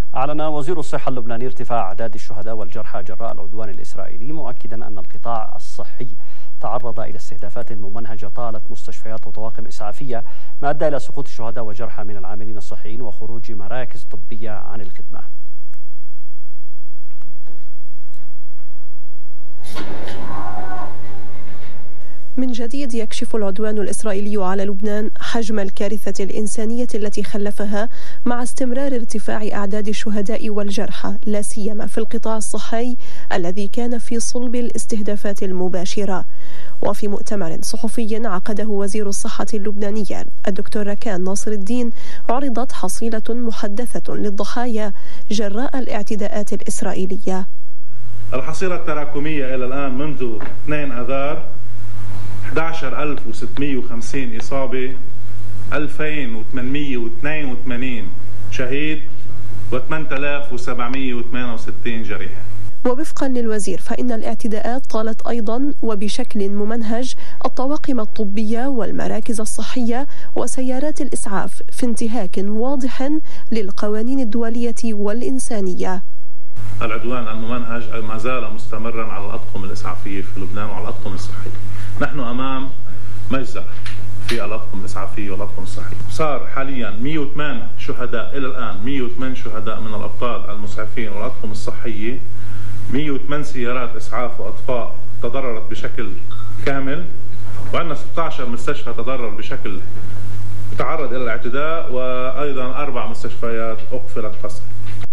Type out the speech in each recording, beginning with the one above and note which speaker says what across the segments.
Speaker 1: أعلن وزير الصحة اللبناني ارتفاع أعداد الشهداء والجرحى جراء العدوان الإسرائيلي، مؤكدا أن القطاع الصحي تعرض إلى استهدافات ممنهجة طالت مستشفيات وطواقم إسعافية، ما أدى إلى سقوط الشهداء وجرحى من العاملين الصحيين وخروج مراكز طبية عن الخدمة.
Speaker 2: من جديد يكشف العدوان الإسرائيلي على لبنان حجم الكارثة الإنسانية التي خلفها، مع استمرار ارتفاع أعداد الشهداء والجرحى، لا سيما في القطاع الصحي الذي كان في صلب الاستهدافات المباشرة. وفي مؤتمر صحفي عقده وزير الصحة اللبناني الدكتور ركان ناصر الدين، عرضت حصيلة محدثة للضحايا جراء الاعتداءات الإسرائيلية.
Speaker 3: الحصيلة التراكمية إلى الآن منذ 2 آذار 11650 إصابة، 2882 شهيد، و8768 جريح.
Speaker 2: ووفقا للوزير فإن الاعتداءات طالت أيضا وبشكل ممنهج الطواقم الطبية والمراكز الصحية وسيارات الإسعاف، في انتهاك واضح للقوانين الدولية والإنسانية.
Speaker 3: العدوان الممنهج ما زال مستمرا على الأطقم الإسعافية في لبنان وعلى الأطقم الصحية. نحن أمام مجزرة في الأطقم الإسعافية والأطقم الصحية. صار حاليا 108 شهداء إلى الآن، 108 شهداء من الأبطال المسعفين والأطقم الصحية، 108 سيارات إسعاف وأطفاء تضررت بشكل كامل، وعندنا 16 مستشفى تضرر بشكل تعرض إلى الاعتداء، وأيضا 4 مستشفيات أقفلت فصل.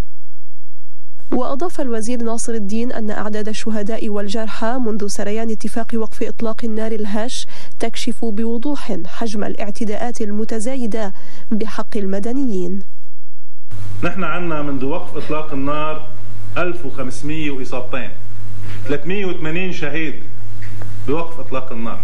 Speaker 2: وأضاف الوزير ناصر الدين أن أعداد الشهداء والجرحى منذ سريان اتفاق وقف إطلاق النار الهش تكشف بوضوح حجم الاعتداءات المتزايدة بحق المدنيين.
Speaker 3: نحن عندنا منذ وقف إطلاق النار 1500 وإصابتين، 380 شهيد بوقف إطلاق النار،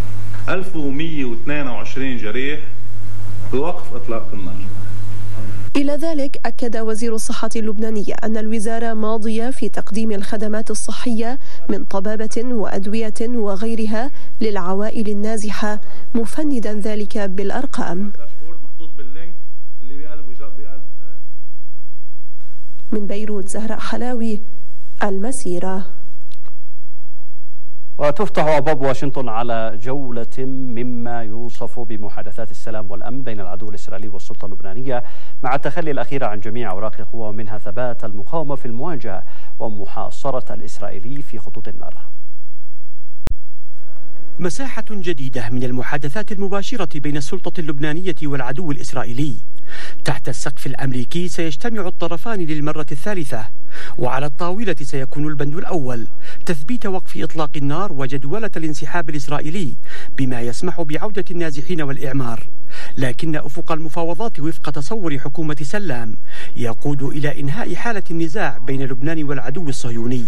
Speaker 3: 1122 جريح بوقف إطلاق النار.
Speaker 2: إلى ذلك أكد وزير الصحة اللبنانية أن الوزارة ماضية في تقديم الخدمات الصحية من طبابة وأدوية وغيرها للعوائل النازحة، مفندا ذلك بالأرقام. من بيروت زهراء حلاوي، المسيرة.
Speaker 1: وتفتح أبواب واشنطن على جولة مما يوصف بمحادثات السلام والأمن بين العدو الإسرائيلي والسلطة اللبنانية، مع التخلي الأخير عن جميع أوراق القوى، ومنها ثبات المقاومة في المواجهة ومحاصرة الإسرائيلي في خطوط النار.
Speaker 4: مساحة جديدة من المحادثات المباشرة بين السلطة اللبنانية والعدو الإسرائيلي. تحت السقف الأمريكي سيجتمع الطرفان للمرة الثالثة، وعلى الطاولة سيكون البند الأول تثبيت وقف إطلاق النار وجدولة الانسحاب الإسرائيلي بما يسمح بعودة النازحين والإعمار. لكن أفق المفاوضات وفق تصور حكومة سلام يقود إلى إنهاء حالة النزاع بين لبنان والعدو الصهيوني.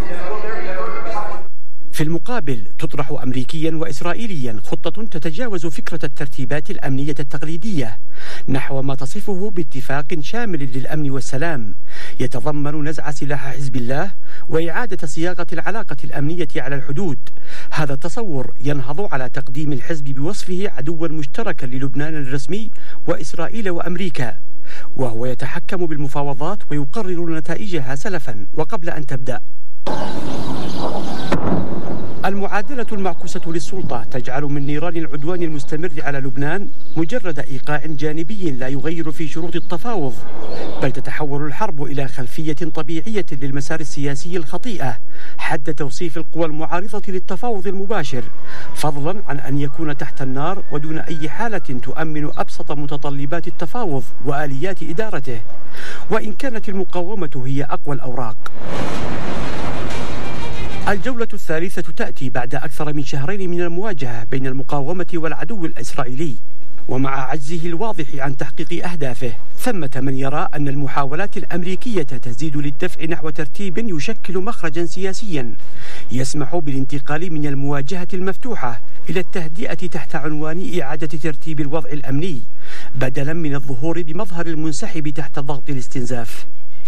Speaker 4: في المقابل تطرح أمريكيا وإسرائيليا خطة تتجاوز فكرة الترتيبات الأمنية التقليدية نحو ما تصفه باتفاق شامل للأمن والسلام، يتضمن نزع سلاح حزب الله وإعادة صياغة العلاقة الأمنية على الحدود. هذا التصور ينهض على تقديم الحزب بوصفه عدوا مشتركا للبنان الرسمي وإسرائيل وأمريكا، وهو يتحكم بالمفاوضات ويقرر نتائجها سلفا وقبل أن تبدأ. المعادلة المعكوسة للسلطة تجعل من نيران العدوان المستمر على لبنان مجرد إيقاع جانبي لا يغير في شروط التفاوض، بل تتحول الحرب إلى خلفية طبيعية للمسار السياسي الخطيئة حد توصيف القوى المعارضة للتفاوض المباشر، فضلا عن أن يكون تحت النار ودون أي حالة تؤمن أبسط متطلبات التفاوض وآليات إدارته، وإن كانت المقاومة هي أقوى الأوراق. الجولة الثالثة تأتي بعد أكثر من شهرين من المواجهة بين المقاومة والعدو الإسرائيلي، ومع عجزه الواضح عن تحقيق أهدافه. ثمة من يرى أن المحاولات الأمريكية تزيد للدفع نحو ترتيب يشكل مخرجا سياسيا يسمح بالانتقال من المواجهة المفتوحة إلى التهدئة تحت عنوان إعادة ترتيب الوضع الأمني، بدلا من الظهور بمظهر المنسحب تحت ضغط الاستنزاف.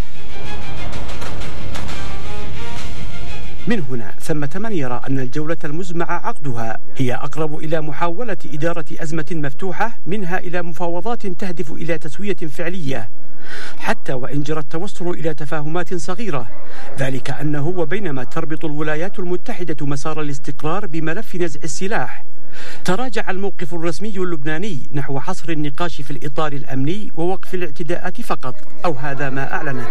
Speaker 4: من هنا ثمة من يرى أن الجولة المزمع عقدها هي أقرب إلى محاولة إدارة أزمة مفتوحة منها إلى مفاوضات تهدف إلى تسوية فعلية، حتى وإن جرى التوصل إلى تفاهمات صغيرة، ذلك أنه وبينما تربط الولايات المتحدة مسار الاستقرار بملف نزع السلاح، تراجع الموقف الرسمي اللبناني نحو حصر النقاش في الإطار الأمني ووقف الاعتداءات فقط، أو هذا ما أعلنت.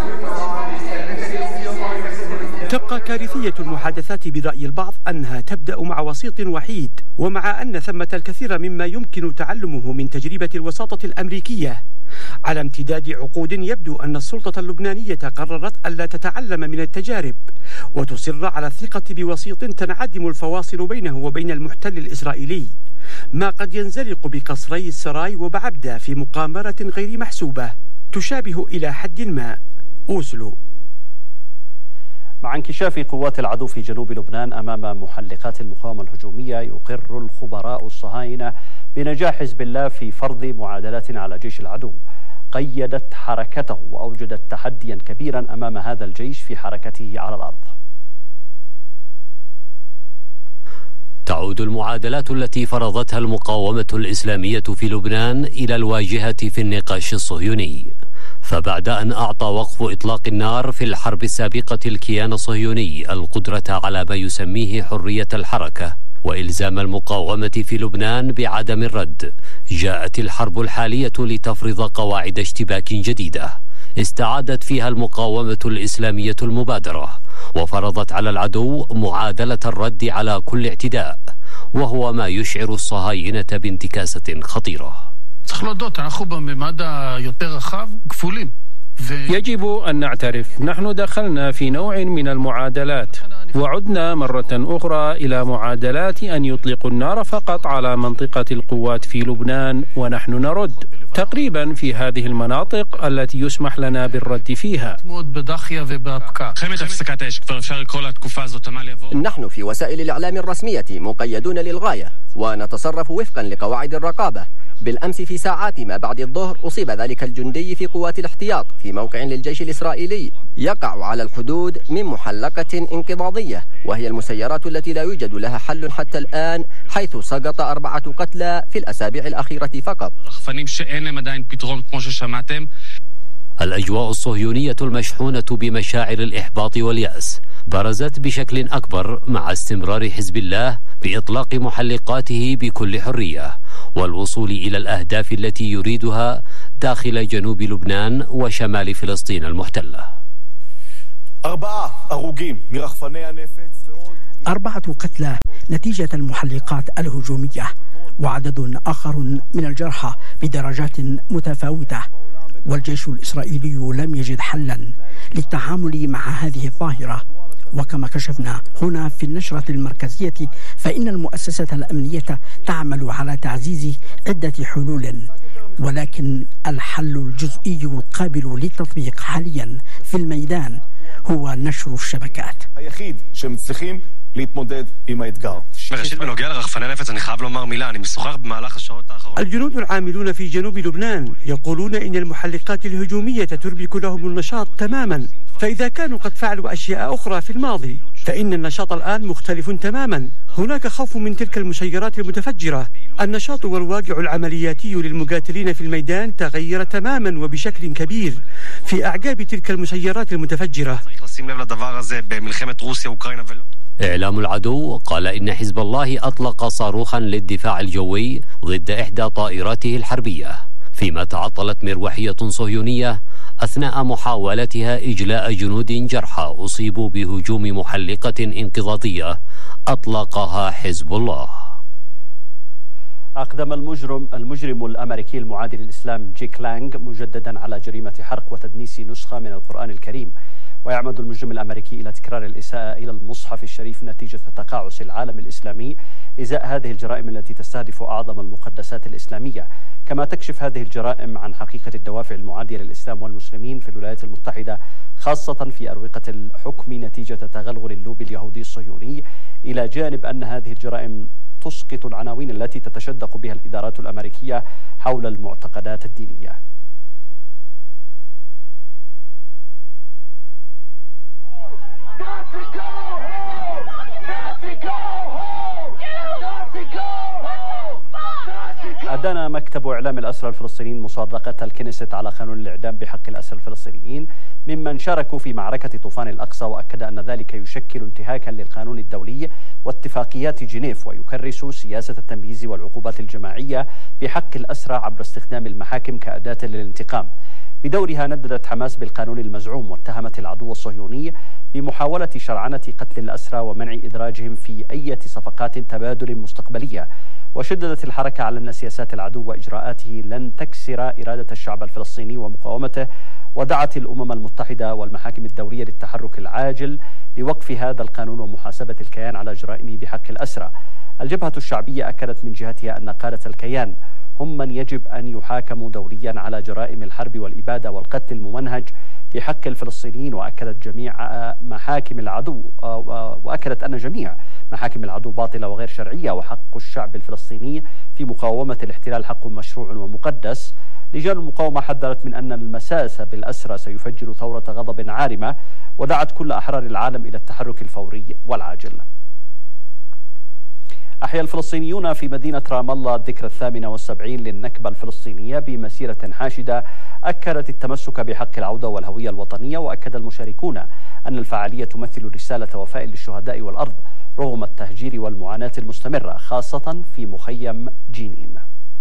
Speaker 4: تبقى كارثية المحادثات برأي البعض أنها تبدأ مع وسيط وحيد، ومع أن ثمة الكثير مما يمكن تعلمه من تجربة الوساطة الأمريكية على امتداد عقود، يبدو أن السلطة اللبنانية قررت ألا تتعلم من التجارب وتصر على الثقة بوسيط تنعدم الفواصل بينه وبين المحتل الإسرائيلي، ما قد ينزلق بقصري السراي وبعبدة في مقامرة غير محسوبة تشابه إلى حد ما أوسلو.
Speaker 1: مع انكشاف قوات العدو في جنوب لبنان أمام محلقات المقاومة الهجومية، يقر الخبراء الصهاينة بنجاح حزب الله في فرض معادلات على جيش العدو قيدت حركته وأوجدت تحديا كبيرا أمام هذا الجيش في حركته على الأرض.
Speaker 5: تعود المعادلات التي فرضتها المقاومة الإسلامية في لبنان إلى الواجهة في النقاش الصهيوني، فبعد أن أعطى وقف إطلاق النار في الحرب السابقة الكيان الصهيوني القدرة على ما يسميه حرية الحركة وإلزام المقاومة في لبنان بعدم الرد، جاءت الحرب الحالية لتفرض قواعد اشتباك جديدة استعادت فيها المقاومة الإسلامية المبادرة، وفرضت على العدو معادلة الرد على كل اعتداء، وهو ما يشعر الصهاينة بانتكاسة خطيرة.
Speaker 6: يجب أن نعترف، نحن دخلنا في نوع من المعادلات وعدنا مرة أخرى إلى معادلات أن يطلقوا النار فقط على منطقة القوات في لبنان ونحن نرد تقريبا في هذه المناطق التي يسمح لنا بالرد فيها.
Speaker 7: نحن في وسائل الإعلام الرسمية مقيدون للغاية ونتصرف وفقا لقواعد الرقابة. بالأمس في ساعات ما بعد الظهر أصيب ذلك الجندي في قوات الاحتياط في موقع للجيش الإسرائيلي يقع على الحدود من محلقة انقضاضية، وهي المسيرات التي لا يوجد لها حل حتى الآن، حيث سقط 4 قتلى في الأسابيع الأخيرة فقط.
Speaker 5: الأجواء الصهيونية المشحونة بمشاعر الإحباط واليأس برزت بشكل أكبر مع استمرار حزب الله بإطلاق محلقاته بكل حرية والوصول إلى الأهداف التي يريدها داخل جنوب لبنان وشمال فلسطين المحتلة.
Speaker 8: 4 قتلى نتيجة المحلقات الهجومية، وعدد آخر من الجرحى بدرجات متفاوتة، والجيش الإسرائيلي لم يجد حلا للتعامل مع هذه الظاهرة. وكما كشفنا هنا في النشرة المركزية، فإن المؤسسة الأمنية تعمل على تعزيز عدة حلول، ولكن الحل الجزئي القابل للتطبيق حاليا في الميدان هو نشر الشبكات.
Speaker 4: الجنود العاملون في جنوب لبنان يقولون إن المحلقات الهجومية تربك لهم النشاط تماما، فإذا كانوا قد فعلوا أشياء أخرى في الماضي فإن النشاط الآن مختلف تماما. هناك خوف من تلك المسيرات المتفجرة. النشاط والواقع العملياتي للمقاتلين في الميدان تغير تماما وبشكل كبير في أعقاب تلك المسيرات المتفجرة.
Speaker 5: إعلام العدو قال إن حزب الله أطلق صاروخا للدفاع الجوي ضد إحدى طائراته الحربية، فيما تعطلت مروحية صهيونية أثناء محاولتها إجلاء جنود جرحى أصيبوا بهجوم محلقة انقضاضية أطلقها حزب الله.
Speaker 1: أقدم المجرم الأمريكي المعادي للإسلام جيك لانغ مجددا على جريمة حرق وتدنيس نسخة من القرآن الكريم، ويعمد المجرم الأمريكي إلى تكرار الإساءة إلى المصحف الشريف نتيجة تقاعس العالم الإسلامي إزاء هذه الجرائم التي تستهدف أعظم المقدسات الإسلامية. كما تكشف هذه الجرائم عن حقيقة الدوافع المعادية للإسلام والمسلمين في الولايات المتحدة، خاصة في أروقة الحكم نتيجة تغلغل اللوب اليهودي الصهيوني، إلى جانب أن هذه الجرائم تسقط العناوين التي تتشدق بها الإدارات الأمريكية حول المعتقدات الدينية. أدان مكتب إعلام الأسرى الفلسطينيين مصادقة الكنيست على قانون الإعدام بحق الأسرى الفلسطينيين ممن شاركوا في معركة طوفان الأقصى، وأكد أن ذلك يشكل انتهاكا للقانون الدولي واتفاقيات جنيف، ويكرس سياسة التمييز والعقوبات الجماعية بحق الأسرى عبر استخدام المحاكم كأداة للانتقام. بدورها نددت حماس بالقانون المزعوم واتهمت العدو الصهيوني بمحاولة شرعنة قتل الأسرى ومنع إدراجهم في أي صفقات تبادل مستقبلية. وشددت الحركة على أن سياسات العدو وإجراءاته لن تكسر إرادة الشعب الفلسطيني ومقاومته، ودعت الأمم المتحدة والمحاكم الدولية للتحرك العاجل لوقف هذا القانون ومحاسبة الكيان على جرائمه بحق الأسرى. الجبهة الشعبية أكدت من جهتها أن قادة الكيان هم من يجب أن يحاكموا دوليا على جرائم الحرب والإبادة والقتل الممنهج بحق الفلسطينيين، وأكدت أن جميع محاكم العدو باطلة وغير شرعية، وحق الشعب الفلسطيني في مقاومة الاحتلال حق مشروع ومقدس. لجان المقاومة حذرت من أن المساس بالأسرى سيفجر ثورة غضب عارمة، ودعت كل أحرار العالم إلى التحرك الفوري والعاجل. أحيا الفلسطينيون في مدينة رام الله الذكرى 78 للنكبة الفلسطينية بمسيرة حاشدة أكدت التمسك بحق العودة والهوية الوطنية. وأكد المشاركون أن الفعالية تمثل رسالة وفاء للشهداء والأرض رغم التهجير والمعاناة المستمرة، خاصة في مخيم جنين.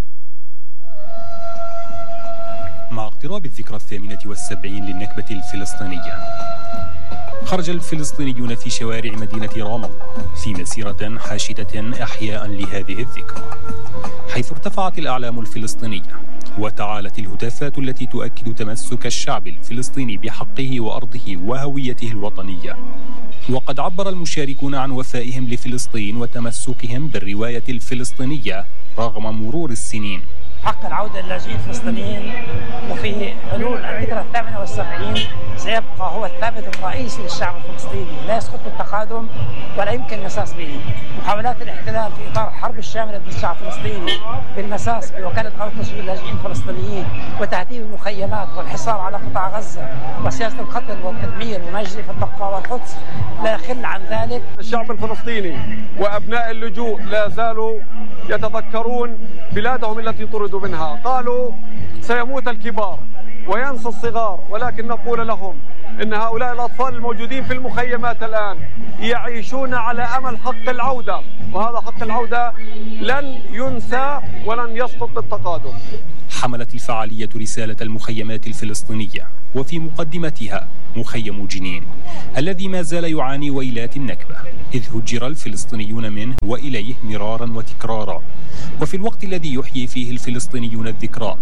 Speaker 9: مع اقتراب الذكرى 78 للنكبة الفلسطينية، خرج الفلسطينيون في شوارع مدينة رام الله في مسيرة حاشدة إحياء لهذه الذكرى، حيث ارتفعت الأعلام الفلسطينية وتعالت الهتافات التي تؤكد تمسك الشعب الفلسطيني بحقه وأرضه وهويته الوطنية. وقد عبر المشاركون عن وفائهم لفلسطين وتمسكهم بالرواية الفلسطينية رغم مرور السنين.
Speaker 10: حق العودة للاجئين الفلسطينيين، وفي حلول الذكرى 78 سيبقى هو الثابت الرئيسي للشعب الفلسطيني، لا يسقط بالتقادم ولا يمكن المساس به. محاولات الاحتلال في إطار الحرب الشاملة ضد الشعب الفلسطيني بالمساس بوكالة غوث تشغيل اللاجئين الفلسطينيين وتهديد المخيمات والحصار على قطاع غزة وسياسة القتل والتدمير وما يجري في الضفة والقدس لا يخل عن ذلك.
Speaker 11: الشعب الفلسطيني وأبناء اللجوء لا زالوا يتذكرون بلادهم التي طردوا منها. قالوا سيموت الكبار وينسى الصغار، ولكن نقول لهم إن هؤلاء الأطفال الموجودين في المخيمات الآن يعيشون على أمل حق العودة، وهذا حق العودة لن ينسى ولن يسقط بالتقادم.
Speaker 9: حملت الفعالية رسالة المخيمات الفلسطينية، وفي مقدمتها مخيم جنين الذي ما زال يعاني ويلات النكبة، إذ هجر الفلسطينيون منه وإليه مرارا وتكرارا. وفي الوقت الذي يحيي فيه الفلسطينيون الذكرى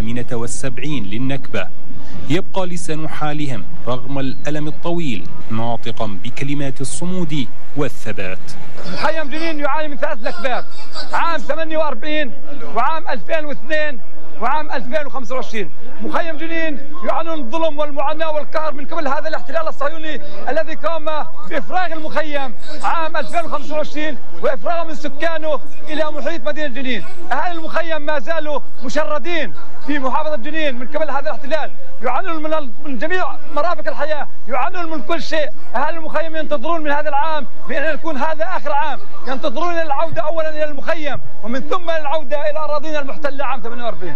Speaker 9: 78 للنكبة، يبقى لسان حالهم رغم الألم الطويل ناطقا بكلمات الصمود والثبات.
Speaker 11: مخيم جنين يعاني من 3 نكبات، عام 48 وعام 2002 وعام 2025. مخيم جنين يعانون الظلم والمعاناة والقهر من قبل هذا الاحتلال الصهيوني الذي قام بإفراغ المخيم عام 2025 وإفراغه من سكانه إلى محيط مدينة جنين. أهالي المخيم ما زالوا مشردين في محافظة جنين من قبل هذا الاحتلال، يعانون من جميع مرافق الحياة، يعانون من كل شيء. أهالي المخيم ينتظرون من هذا العام بأن يكون هذا آخر عام، ينتظرون العودة أولا إلى المخيم ومن ثم العودة إلى أراضينا المحتلة عام 48.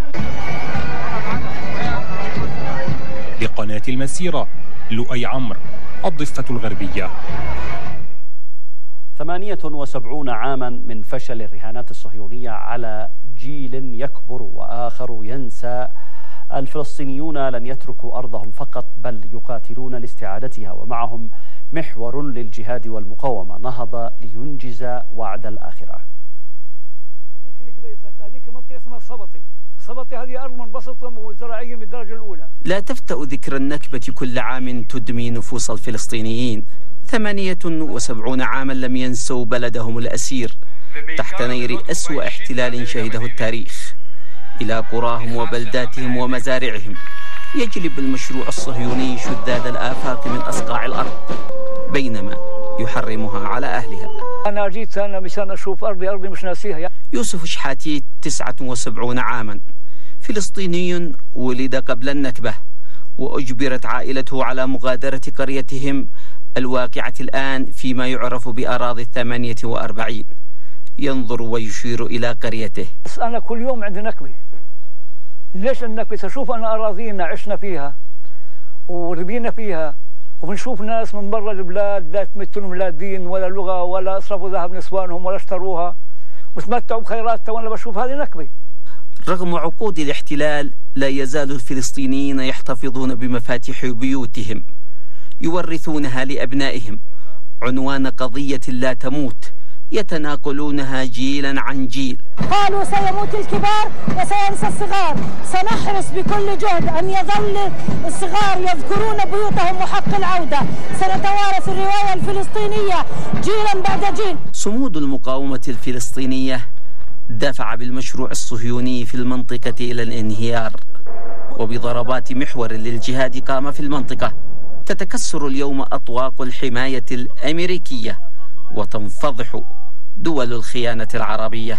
Speaker 9: لقناة المسيرة، لؤي عمرو، الضفة الغربية.
Speaker 1: 78 عاما من فشل الرهانات الصهيونية على جيل يكبر وآخر ينسى. الفلسطينيون لن يتركوا أرضهم فقط بل يقاتلون لاستعادتها، ومعهم محور للجهاد والمقاومة نهض لينجز وعد الآخرة.
Speaker 12: هذيك منطقة اسمها الصبطي، هذه أرض منبسطة وزراعية من الدرجة الأولى.
Speaker 13: لا تفتأ ذكر النكبة كل عام تدمي نفوس الفلسطينيين. 78 عاما لم ينسوا بلدهم الأسير تحت نير أسوأ احتلال شهده التاريخ. إلى قراهم وبلداتهم ومزارعهم يجلب المشروع الصهيوني شذاذ الآفاق من أصقاع الأرض بينما يحرمها على أهلها.
Speaker 12: أنا جيت مشان أشوف أرضي مش ناسيها.
Speaker 13: يوسف شحاتي 79 عاما، فلسطيني ولد قبل النكبة، وأجبرت عائلته على مغادرة قريتهم الواقعة الآن فيما يعرف بأراضي 48 ينظر ويشير إلى قريته.
Speaker 12: أنا كل يوم عندي نكبة. ليش النكبة؟ تشوف أنا أراضينا عشنا فيها وربينا فيها، وبنشوف ناس من برا البلاد لا تمثلهم لا دين ولا لغة ولا أصرفوا ذهب نسوانهم ولا اشتروها وتمتعوا بخيراتها، وأنا بشوف هذه نكبة.
Speaker 13: رغم عقود الاحتلال لا يزال الفلسطينيين يحتفظون بمفاتيح بيوتهم يورثونها لأبنائهم عنوان قضية لا تموت، يتناقلونها جيلا عن جيل.
Speaker 14: قالوا سيموت الكبار وسينسى الصغار، سنحرص بكل جهد أن يظل الصغار يذكرون بيوتهم وحق العودة، سنتوارث الرواية الفلسطينية جيلا بعد جيل.
Speaker 13: صمود المقاومة الفلسطينية دفع بالمشروع الصهيوني في المنطقة إلى الانهيار، وبضربات محور للجهاد قام في المنطقة تتكسر اليوم أطواق الحماية الأمريكية وتنفضح دول الخيانة العربية.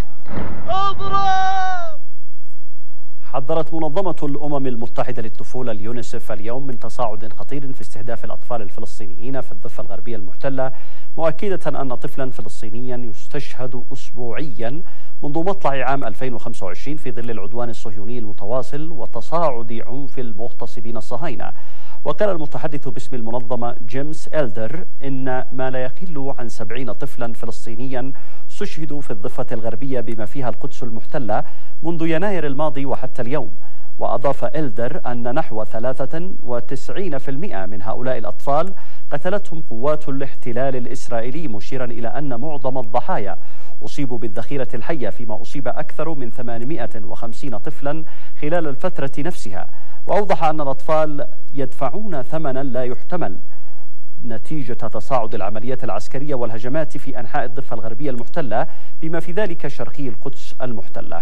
Speaker 1: حذرت منظمة الأمم المتحدة للطفولة اليونيسف اليوم من تصاعد خطير في استهداف الأطفال الفلسطينيين في الضفة الغربية المحتلة، مؤكدة أن طفلا فلسطينيا يستشهد أسبوعيا منذ مطلع عام 2025 في ظل العدوان الصهيوني المتواصل وتصاعد عنف المغتصبين الصهاينة. وقال المتحدث باسم المنظمة جيمس إلدر إن ما لا يقل عن 70 طفلا فلسطينيا استشهدوا في الضفة الغربية بما فيها القدس المحتلة منذ يناير الماضي وحتى اليوم. وأضاف إلدر أن نحو 93% من هؤلاء الأطفال قتلتهم قوات الاحتلال الإسرائيلي، مشيرا إلى أن معظم الضحايا أصيبوا بالذخيرة الحية، فيما أصيب أكثر من 850 طفلا خلال الفترة نفسها. وأوضح أن الأطفال يدفعون ثمنا لا يحتمل نتيجة تصاعد العمليات العسكرية والهجمات في أنحاء الضفة الغربية المحتلة بما في ذلك شرقي القدس المحتلة.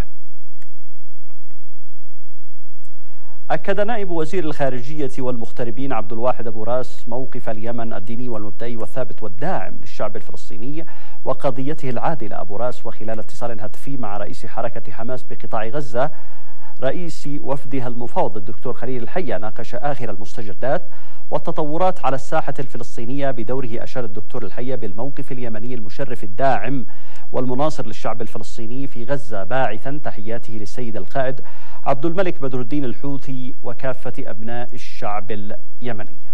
Speaker 1: أكد نائب وزير الخارجية والمغتربين عبد الواحد أبو راس موقف اليمن الديني والمبدئي والثابت والداعم للشعب الفلسطيني وقضيته العادلة. أبو راس وخلال اتصال هاتفي مع رئيس حركة حماس بقطاع غزة رئيس وفدها المفاوض الدكتور خليل الحية ناقش آخر المستجدات والتطورات على الساحة الفلسطينية. بدوره أشار الدكتور الحية بالموقف اليمني المشرف الداعم والمناصر للشعب الفلسطيني في غزة، باعثا تحياته للسيد القائد عبد الملك بدر الدين الحوثي وكافة أبناء الشعب اليمني.